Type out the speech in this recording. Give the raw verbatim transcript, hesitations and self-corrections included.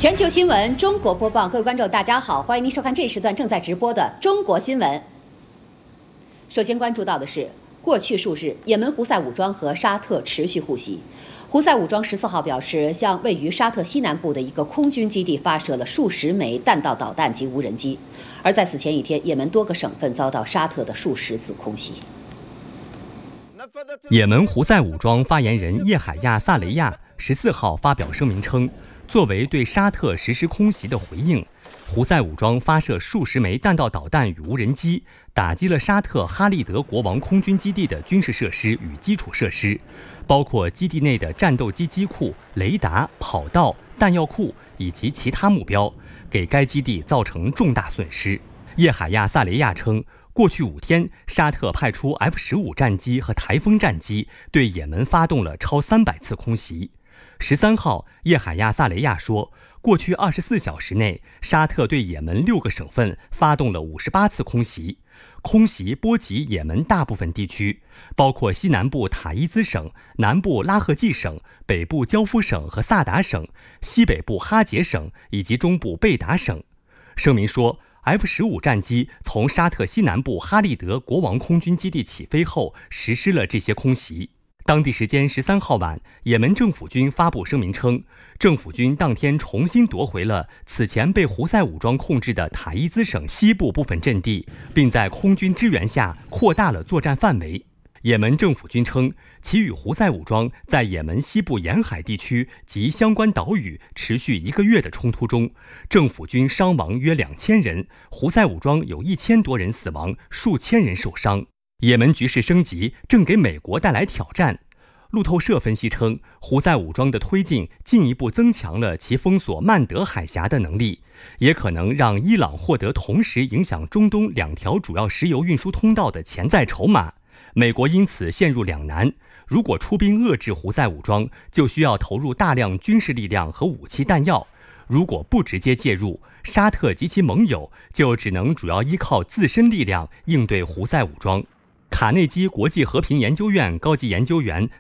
全球新闻中国播报，各位观众大家好，欢迎您收看这一时段正在直播的中国新闻。首先关注到的是，过去数日，也门胡塞武装和沙特持续互袭。胡塞武装十四号表示，向位于沙特西南部的一个空军基地发射了数十枚弹道导弹及无人机。而在此前一天，也门多个省份遭到沙特的数十次空袭。 也门胡塞武装发言人叶海亚·萨雷亚十四号发表声明称，作为对沙特实施空袭的回应，胡塞武装发射数十枚弹道导弹与无人机，打击了沙特哈利德国王空军基地的军事设施与基础设施，包括基地内的战斗机机库、雷达、跑道、弹药库以及其他目标，给该基地造成重大损失。叶海亚·萨雷亚称，过去五天，沙特派出 F 十五 战机和台风战机对也门发动了超三百次空袭。十三号，叶海亚·萨雷亚说，过去二十四小时内，沙特对也门六个省份发动了五十八次空袭，空袭波及也门大部分地区，包括西南部塔伊兹省、南部拉赫季省、北部焦夫省和萨达省、西北部哈杰省以及中部贝达省。声明说，F 十五 战机从沙特西南部哈利德国王空军基地起飞后，实施了这些空袭。当地时间十三号晚，也门政府军发布声明称，政府军当天重新夺回了此前被胡塞武装控制的塔伊兹省西部部分阵地，并在空军支援下扩大了作战范围。也门政府军称，其与胡塞武装在也门西部沿海地区及相关岛屿持续一个月的冲突中，政府军伤亡约两千人，胡塞武装有一千多人死亡，数千人受伤。也门局势升级正给美国带来挑战。路透社分析称，胡塞武装的推进进一步增强了其封锁曼德海峡的能力，也可能让伊朗获得同时影响中东两条主要石油运输通道的潜在筹码。美国因此陷入两难，如果出兵遏制胡塞武装，就需要投入大量军事力量和武器弹药；如果不直接介入，沙特及其盟友就只能主要依靠自身力量应对胡塞武装。卡内基国际和平研究院高级研究员